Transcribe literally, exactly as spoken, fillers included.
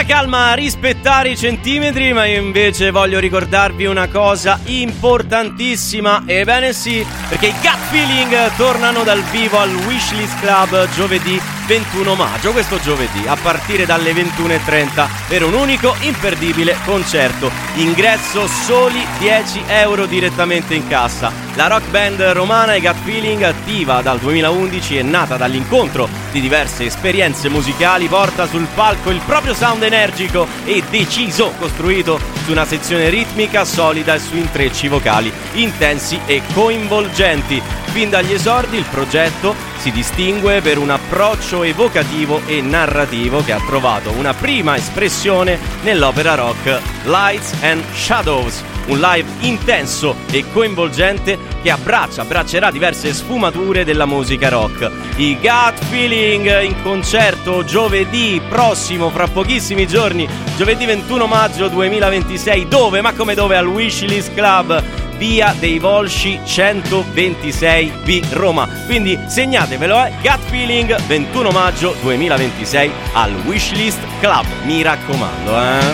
calma, rispettare i centimetri, ma io invece voglio ricordarvi una cosa importantissima. Ebbene sì, perché i Gut Feeling tornano dal vivo al Wishlist Club giovedì ventuno maggio, questo giovedì, a partire dalle ventuno e trenta, per un unico imperdibile concerto. Ingresso soli dieci euro direttamente in cassa. La rock band romana i Gut Feeling, attiva dal duemilaundici e nata dall'incontro di diverse esperienze musicali, porta sul palco il proprio sound energico e deciso, costruito su una sezione ritmica solida e su intrecci vocali intensi e coinvolgenti. Fin dagli esordi il progetto si distingue per un approccio evocativo e narrativo che ha trovato una prima espressione nell'opera rock Lights and Shadows, un live intenso e coinvolgente che abbraccia, abbraccerà diverse sfumature della musica rock. I Gut Feeling in concerto giovedì prossimo, fra pochissimi giorni, giovedì ventuno maggio duemilaventisei. Dove? Ma come dove? Al Wishlist Club, via dei Volsci centoventisei B, Roma. Quindi segnatevelo, eh? Gut Feeling ventuno maggio duemilaventisei al Wishlist Club, mi raccomando, eh?